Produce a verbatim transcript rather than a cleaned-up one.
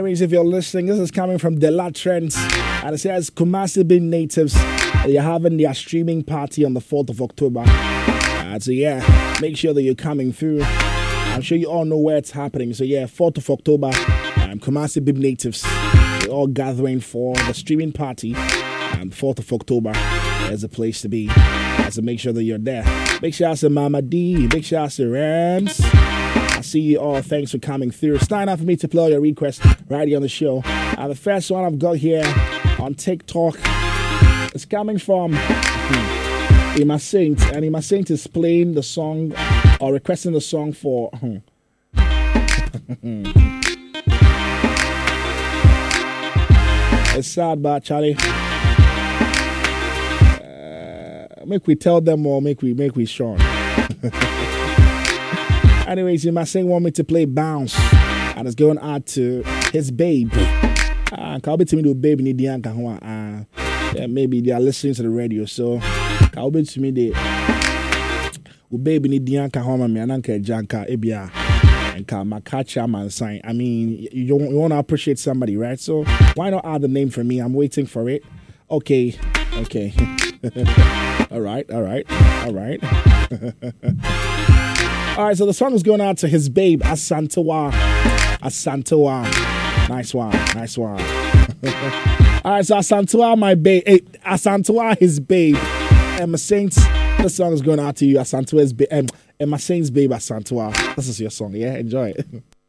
Anyways, if you're listening, this is coming from Dela Trent, and it says Kumasi Big Natives. They're having their streaming party on the fourth of October. Uh, so yeah, make sure that you're coming through. I'm sure you all know where it's happening. So yeah, fourth of October, um, Kumasi Big Natives. We're all gathering for the streaming party. Um, fourth of October is a place to be. So make sure that you're there. Big shout out to Mama D. Big shout out to Rams. I see you all. Thanks for coming through. It's time for me to play all your requests right here on the show. Uh, the first one I've got here on TikTok is coming from Ima Saint. And Ima Saint is playing the song or requesting the song for... It's sad, but Charlie... Make we tell them or make we make we sure. Anyways, you must say want me to play Bounce, and it's going out to his babe. Ah, uh, be to me do baby need the uh, yeah, maybe they are listening to the radio, so I'll be to me the baby need the anka home me and anka janka ebia and kama catcha man sign. I mean, you don't you want to appreciate somebody, right? So why not add the name for me? I'm waiting for it. Okay, okay. all right, all right, all right. All right, so the song is going out to his babe, Asantewa. Asantewa. Nice one, nice one. All right, so Asantewa, my babe. Hey, Asantewa, his babe. Emma Saints, the song is going out to you, Asantewa's babe. Emma Saints' babe, Asantewa. This is your song, yeah? Enjoy it.